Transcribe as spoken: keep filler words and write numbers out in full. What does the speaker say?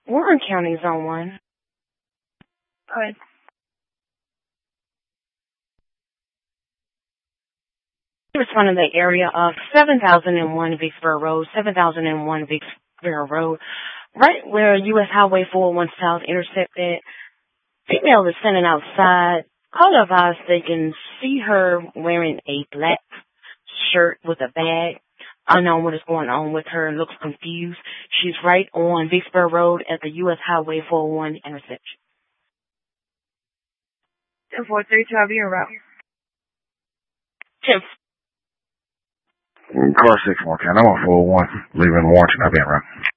Warren County Zone one. Go ahead. Responding to the area of seven thousand one Vicksburg Road, seven thousand one Vicksburg Road, right where U S Highway four oh one South intersected. Female is standing outside. Caller advised they can see her wearing a black shirt with a bag. Unknown what is going on with her. Looks confused. She's right on Vicksburg Road at the U S Highway four oh one intersection. ten four three two, I'll be your route. ten Car six one ten. I'm on four oh one. Leaving Warrenton. I'll be en route.